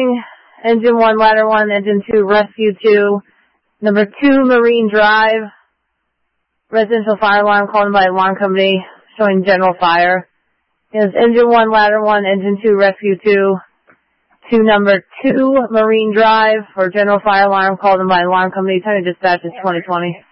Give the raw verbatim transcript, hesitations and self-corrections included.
Engine one, ladder one, engine two, rescue two. Number two, Marine Drive. Residential fire alarm called by alarm company showing general fire. It is engine one, ladder one, engine two, rescue two. To number two, Marine Drive for general fire alarm called by alarm company. Time to dispatch is twenty twenty.